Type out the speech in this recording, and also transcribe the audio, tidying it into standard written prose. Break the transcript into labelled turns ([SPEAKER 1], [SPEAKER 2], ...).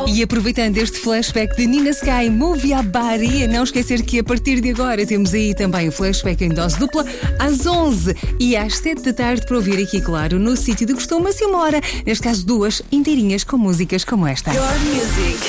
[SPEAKER 1] E aproveitando este flashback de Nina Sky, Move Your Body, não esquecer que a partir de agora temos aí também o flashback em dose dupla às 11 e às 7 da tarde para ouvir aqui, claro, no sítio de costume, assim uma hora, neste caso 2 inteirinhas com músicas como esta.
[SPEAKER 2] Your music.